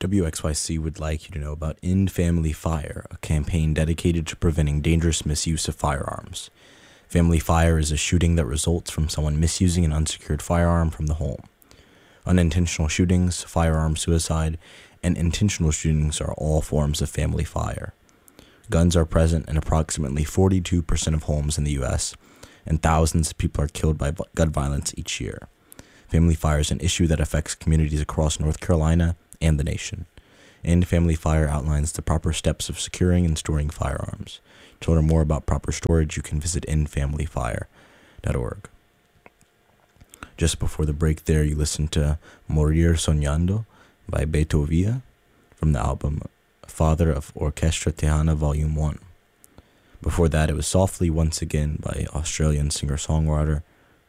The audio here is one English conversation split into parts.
WXYC would like you to know about End Family Fire, a campaign dedicated to preventing dangerous misuse of firearms. Family fire is a shooting that results from someone misusing an unsecured firearm from the home. Unintentional shootings, firearm suicide, and intentional shootings are all forms of family fire. Guns are present in approximately 42% of homes in the U.S., and thousands of people are killed by gun violence each year. Family fire is an issue that affects communities across North Carolina and the nation. End Family Fire outlines the proper steps of securing and storing firearms. To learn more about proper storage, you can visit endfamilyfire.org. Just before the break there, you listened to Morir Soñando by Beto Villa from the album Father of Orchestra Tejana Volume 1. Before that, it was Softly Once Again by Australian singer-songwriter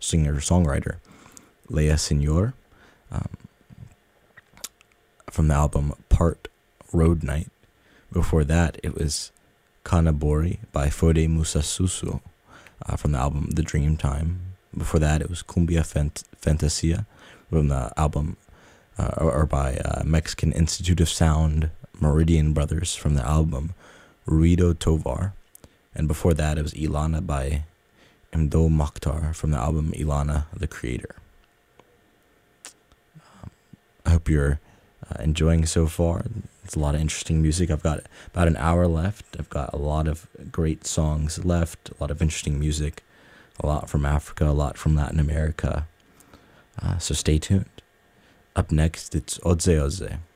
Leia Senor, from the album Part Road Night. Before that, it was Kanabori by Fode Musasusu, from the album The Dream Time. Before that, it was Cumbia Fantasia from the album, or by Mexican Institute of Sound Meridian Brothers from the album Ruido Tovar. And before that, it was Ilana by Mdo Mokhtar from the album Ilana the Creator. I hope you're enjoying so far. It's a lot of interesting music. I've got about an hour left. I've got a lot of great songs left, a lot of interesting music, a lot from Africa, a lot from Latin America. So stay tuned. Up next, it's Oze Oze